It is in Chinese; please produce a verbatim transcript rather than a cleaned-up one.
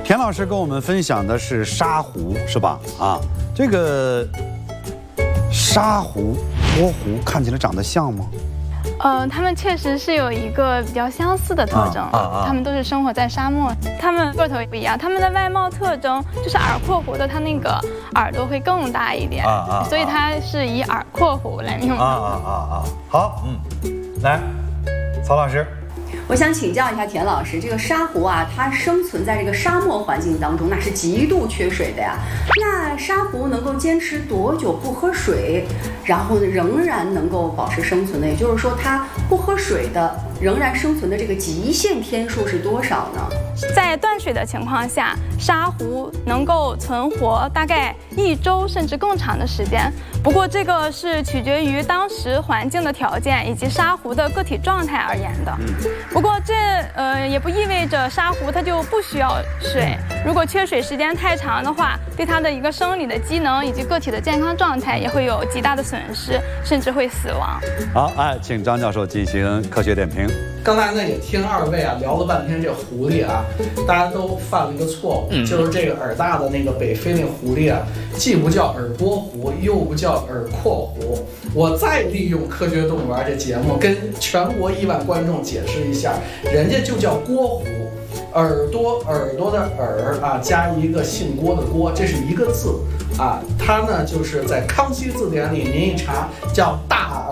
田老师跟我们分享的是沙湖，是吧？啊，这个沙湖、波湖看起来长得像吗？ 呃，它们确实是有一个比较相似的特征， 啊啊啊、 它们都是生活在沙漠，它们个头也不一样，它们的外貌特征就是耳廓湖的，它那个耳朵会更大一点，啊啊、所以它是以耳廓湖来命名。 啊啊啊啊！好，嗯，来，曹老师。 我想请教一下田老师，这个沙湖啊，它生存在这个沙漠环境当中，那是极度缺水的呀。那沙湖能够坚持多久不喝水，然后仍然能够保持生存的？也就是说，它不喝水的仍然生存的这个极限天数是多少呢？ 在断水的情况下，沙湖能够存活大概一周甚至更长的时间。不过这个是取决于当时环境的条件以及沙湖的个体状态而言的。不过这呃也不意味着沙湖它就不需要水。如果缺水时间太长的话，对它的一个生理的机能以及个体的健康状态也会有极大的损失，甚至会死亡。 好，哎，请张教授进行科学点评。 刚才呢也听二位啊聊了半天这狐狸啊，大家都犯了一个错误，就是这个耳大的那个北非那狐狸啊，既不叫耳波狐，又不叫耳廓狐。我再利用科学动物园这节目跟全国亿万观众解释一下，人家就叫郭狐。耳朵耳朵的耳啊，加一个姓郭的郭，这是一个字啊。它呢就是在康熙字典里您一查叫大